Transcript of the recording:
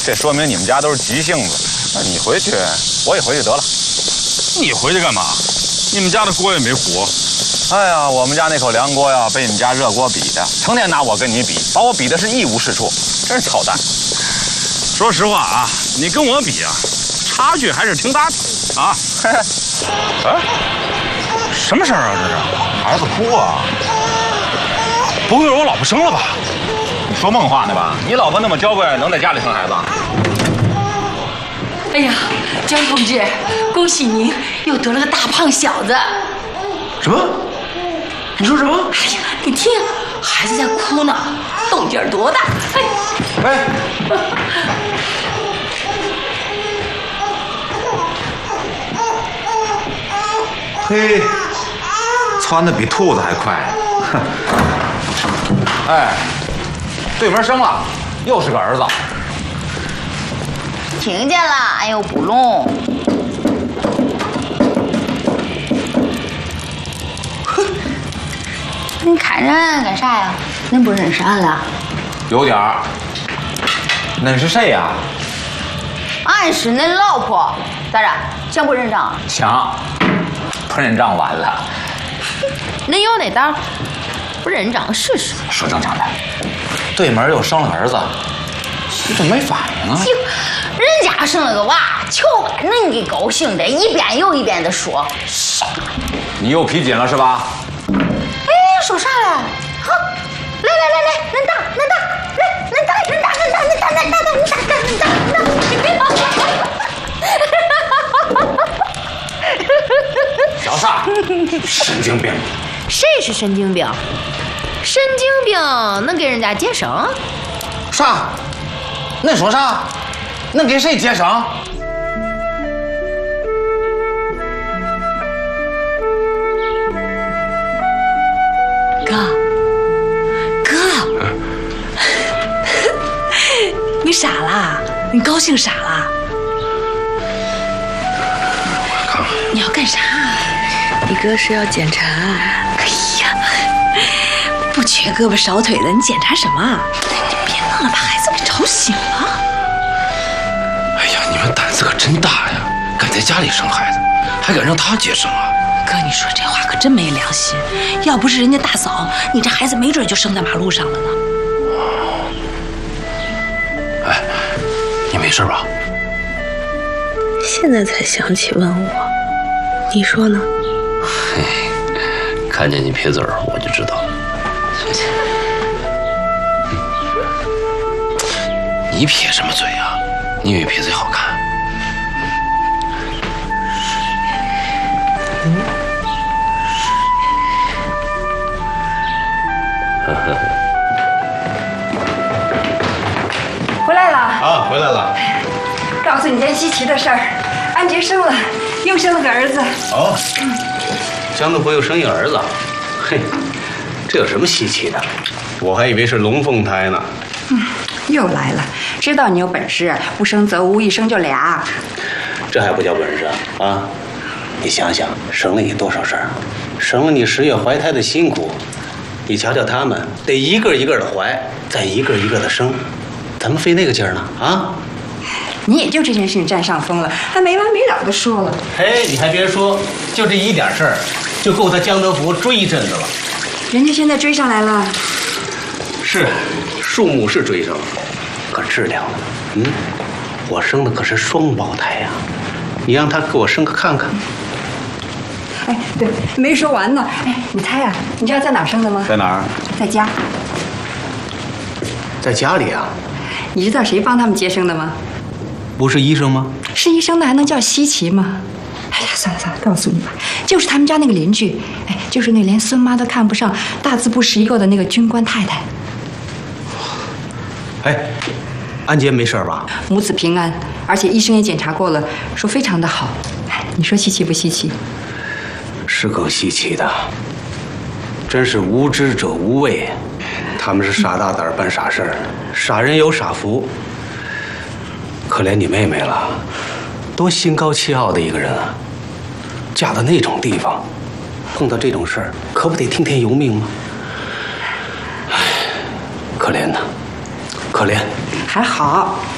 这说明你们家都是急性子。那你回去，我也回去得了。 你回去干嘛？你们家的锅也没糊。 哎呀，我们家那口凉锅呀，被你们家热锅比的，成天拿我跟你比，把我比的是一无是处，真是操蛋。 说实话啊，你跟我比啊，差距还是挺大的啊。 哎，什么事儿啊？这是孩子哭啊？不会是我老婆生了吧？你说梦话呢吧？你老婆那么娇贵，能在家里生孩子？ 哎呀，江同志，恭喜您又得了个大胖小子。 什么？你说什么？ 哎呀，你听，孩子在哭呢，动静多大？ 哎，嘿，窜的比兔子还快。哼！ 哎，对门生了，又是个儿子。 听见了，俺又不聋。哼，你看着俺干啥呀？恁不认识俺了？ 有点儿。恁是谁呀？ 俺是恁老婆，咋着？想不认账？ 抢，不认账晚了。 恁有那胆儿，不认账试试。 说正经的，对门又生了儿子，你怎么没反应啊？ 人家生了个娃，瞧把恁给高兴的，一遍又一遍的说。 你又皮紧了是吧？ 哎，说啥嘞？好，来，恁打，来，恁打。 小撒，神经病！ 谁是神经病？神经病能给人家接生？ 啥？恁说啥？恁给谁接生？ 哥，你傻啦？你高兴傻啦？ 我看看， 你要干啥？ 你哥是要检查。 哎呀，不缺胳膊少腿的，你检查什么？你别弄了，把孩子给吵醒了。 哎呀，你们胆子可真大呀，敢在家里生孩子，还敢让他接生啊？ 哥，你说这话可真没良心。要不是人家大嫂，你这孩子没准就生在马路上了呢。 哎，你没事吧？ 现在才想起问我，你说呢？ 嘿，看见你撇嘴儿，我就知道。 你撇什么嘴呀？你以为撇嘴好看？ 回来了啊，回来了。 告诉你件稀奇的事儿，安杰生了，又生了个儿子。 哦，江德福又生一儿子，嘿，这有什么稀奇的？我还以为是龙凤胎呢。 又来了，知道你有本事，不生则无，一生就俩。 这还不叫本事啊？你想想，省了你多少事儿，省了你10月怀胎的辛苦。你瞧瞧他们，得一个一个的怀，再一个一个的生，咱们费那个劲儿呢啊！ 你也就这件事情占上风了，还没完没了的说了。 嘿，你还别说，就这一点事儿，就够他江德福追一阵子了。 人家现在追上来了。 是，数目是追上了，可质量呢？我生的可是双胞胎呀，你让他给我生个看看。 哎，对，没说完呢。哎，你猜呀，你知道在哪儿生的吗？ 在哪儿？ 在家。 在家里啊？ 你知道谁帮他们接生的吗？ 不是医生吗？ 是医生的还能叫稀奇吗？哎呀，算了，告诉你吧，就是他们家那个邻居，哎，就是那连孙妈都看不上、大字不识一个的那个军官太太。 哎，安杰没事吧？ 母子平安，而且医生也检查过了，说非常的好。哎，你说稀奇不稀奇？ 是够稀奇的，真是无知者无畏。他们是傻大胆办傻事儿，傻人有傻福。可怜你妹妹了，多心高气傲的一个人啊！嫁到那种地方，碰到这种事儿，可不得听天由命吗？唉，可怜呐，可怜。 还好，